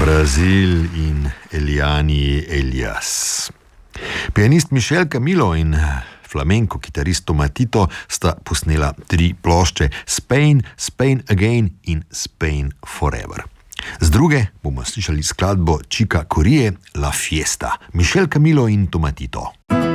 Brazil in Eliani Elias. Pianist Michel Camilo in flamenko kitarist Tomatito sta posnela 3 plošče: Spain, Spain Again in Spain Forever. Z druge bomo slišali skladbo Chica Corea, La Fiesta, Michel Camilo in Tomatito.